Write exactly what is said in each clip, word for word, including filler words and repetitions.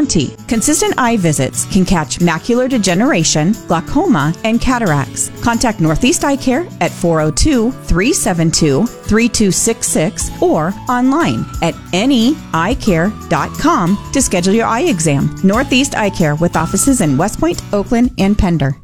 warranty. Consistent eye visits can catch macular degeneration, glaucoma, and cataracts. Contact Northeast Eye Care at four oh two, three seven two, three two six six or online at any eye care dot com to schedule your eye exam. Northeast Eye Care with offices in West Point, Oakland, and Pender.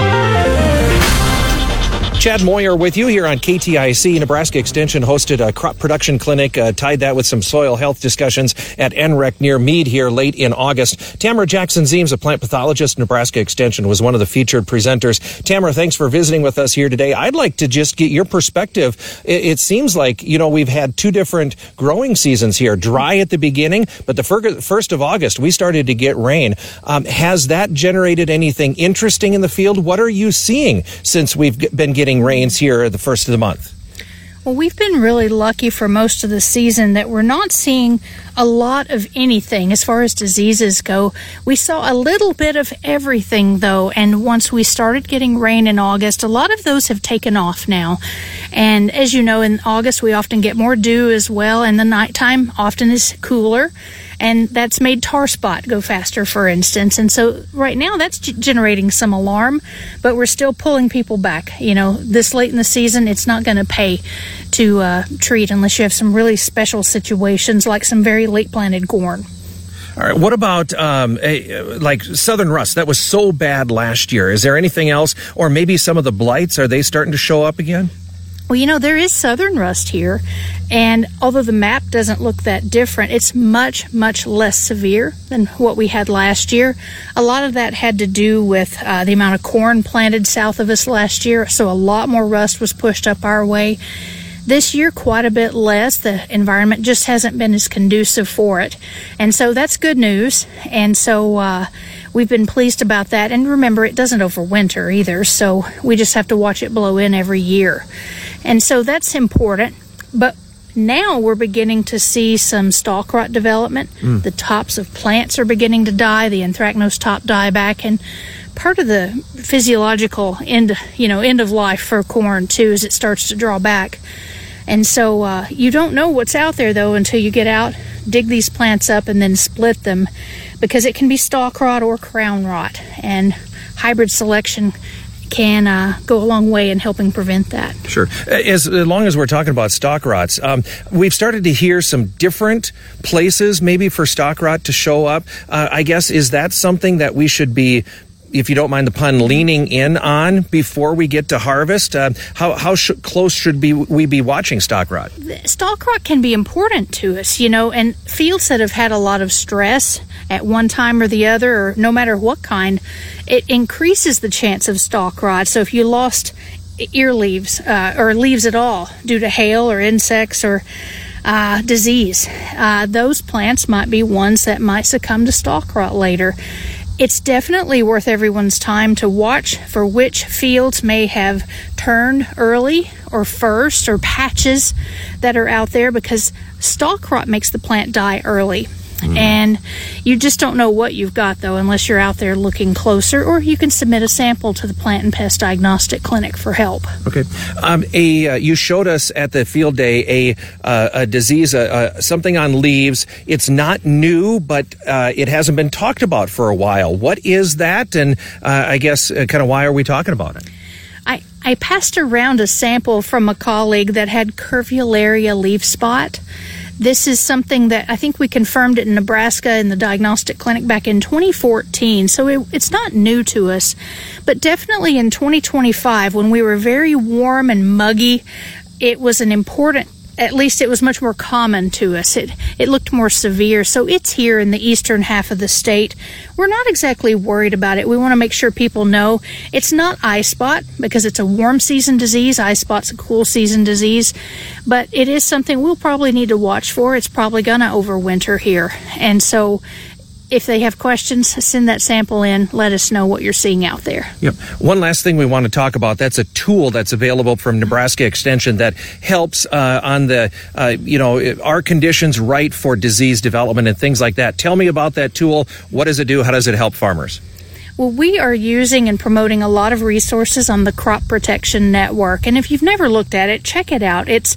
Chad Moyer with you here on K T I C. Nebraska Extension hosted a crop production clinic, uh, tied that with some soil health discussions at N R E C near Meade here late in August. Tamara Jackson-Zeems, a plant pathologist, Nebraska Extension, was one of the featured presenters. Tamara, thanks for visiting with us here today. I'd like to just get your perspective. It, it seems like, you know, we've had two different growing seasons here, dry at the beginning, but the first of August, we started to get rain. Um, has that generated anything interesting in the field? What are you seeing since we've been getting rains here at the first of the month? Well, we've been really lucky for most of the season that we're not seeing a lot of anything as far as diseases go. We saw a little bit of everything, though, and once we started getting rain in August, a lot of those have taken off now. And as you know, in August, we often get more dew as well, and the nighttime often is cooler. And that's made tar spot go faster, for instance. And so right now that's g- generating some alarm, but we're still pulling people back. You know, this late in the season, it's not going to pay to uh, treat unless you have some really special situations like some very late planted corn. All right. What about um, a, like southern rust? That was so bad last year. Is there anything else? Or maybe some of the blights, are they starting to show up again? Well, you know, there is southern rust here, and although the map doesn't look that different, it's much, much less severe than what we had last year. A lot of that had to do with uh, the amount of corn planted south of us last year, so a lot more rust was pushed up our way. This year, quite a bit less. The environment just hasn't been as conducive for it, and so that's good news, and so uh, we've been pleased about that. And remember, it doesn't overwinter either, so we just have to watch it blow in every year. And so that's important. But now we're beginning to see some stalk rot development. Mm. The tops of plants are beginning to die. The anthracnose top dieback. And part of the physiological end, you know, end of life for corn, too, is it starts to draw back. And so uh, you don't know what's out there, though, until you get out, dig these plants up, and then split them, because it can be stalk rot or crown rot. And hybrid selection can uh, go a long way in helping prevent that. Sure. As, as long as we're talking about stalk rots, um, we've started to hear some different places maybe for stalk rot to show up. Uh, I guess, is that something that we should be, if you don't mind the pun, leaning in on before we get to harvest? Uh, how how sh- close should be we be watching stalk rot? Stalk rot can be important to us, you know, and fields that have had a lot of stress at one time or the other, or no matter what kind, it increases the chance of stalk rot. So if you lost ear leaves uh, or leaves at all due to hail or insects or uh, disease, uh, those plants might be ones that might succumb to stalk rot later. It's definitely worth everyone's time to watch for which fields may have turned early or first, or patches that are out there, because stalk rot makes the plant die early. Mm. And you just don't know what you've got, though, unless you're out there looking closer, or you can submit a sample to the Plant and Pest Diagnostic Clinic for help. Okay. Um, a uh, you showed us at the field day a uh, a disease, uh, uh, something on leaves. It's not new, but uh, it hasn't been talked about for a while. What is that? And uh, I guess uh, kind of why are we talking about it? I, I passed around a sample from a colleague that had Curvularia leaf spot. This is something that I think we confirmed it in Nebraska in the diagnostic clinic back in twenty fourteen, so it, it's not new to us. But definitely in twenty twenty-five, when we were very warm and muggy, it was an important, at least it was much more common to us. It it looked more severe, so it's here in the eastern half of the state. We're not exactly worried about it. We want to make sure people know it's not eye spot, because it's a warm season disease. Eye spot's a cool season disease, but it is something we'll probably need to watch for. It's probably going to overwinter here, and so if they have questions, send that sample in. Let us know what you're seeing out there. Yep. One last thing we want to talk about, that's a tool that's available from Nebraska Extension that helps uh, on the, uh, you know, are conditions right for disease development and things like that. Tell me about that tool. What does it do? How does it help farmers? Well, we are using and promoting a lot of resources on the Crop Protection Network. And if you've never looked at it, check it out. It's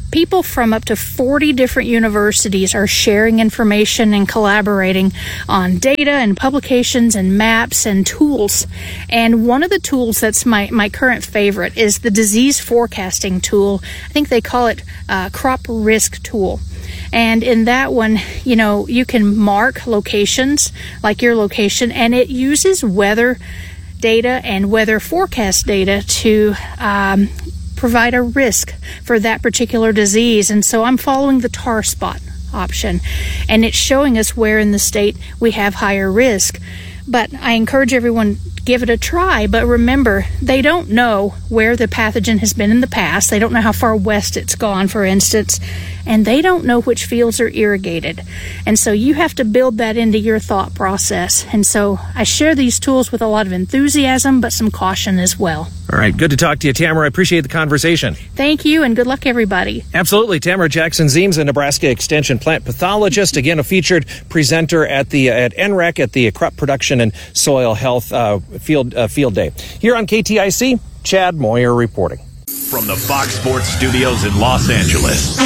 people from up to forty different universities are sharing information and collaborating on data and publications and maps and tools. And one of the tools that's my, my current favorite is the disease forecasting tool. I think they call it uh, crop risk tool. And in that one, you know, you can mark locations like your location, and it uses weather data and weather forecast data to um, provide a risk for that particular disease. And so I'm following the tar spot option, and it's showing us where in the state we have higher risk. But I encourage everyone, give it a try. But remember, they don't know where the pathogen has been in the past. They don't know how far west it's gone, for instance, and they don't know which fields are irrigated. And so you have to build that into your thought process. And so I share these tools with a lot of enthusiasm, but some caution as well. All right. Good to talk to you, Tamara. I appreciate the conversation. Thank you, and good luck, everybody. Absolutely. Tamara Jackson-Zimes, a Nebraska Extension plant pathologist, again, a featured presenter at the at N R E C at the Crop Production and Soil Health uh, Field uh, Field Day. Here on K T I C, Chad Moyer reporting. From the Fox Sports Studios in Los Angeles,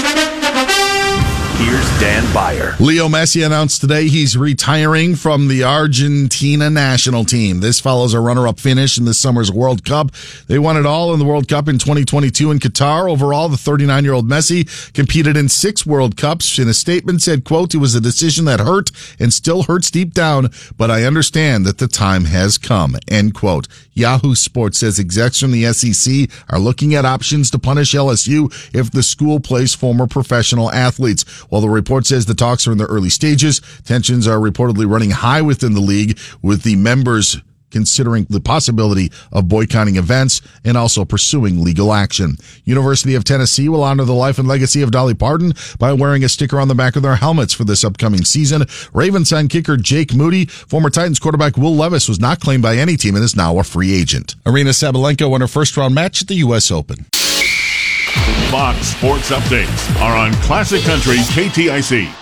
here's Dan Beyer. Leo Messi announced today he's retiring from the Argentina national team. This follows a runner-up finish in this summer's World Cup. They won it all in the World Cup in twenty twenty-two in Qatar. Overall, the thirty-nine-year-old Messi competed in six World Cups. In a statement said, quote, "It was a decision that hurt and still hurts deep down, but I understand that the time has come," end quote. Yahoo Sports says execs from the S E C are looking at options to punish L S U if the school plays former professional athletes. While the report says the talks are in the early stages, tensions are reportedly running high within the league, with the members considering the possibility of boycotting events and also pursuing legal action. University of Tennessee will honor the life and legacy of Dolly Parton by wearing a sticker on the back of their helmets for this upcoming season. Ravens sign kicker Jake Moody. Former Titans quarterback Will Levis was not claimed by any team and is now a free agent. Aryna Sabalenka won her first round match at the U S Open. Fox Sports Updates are on Classic Country K T I C.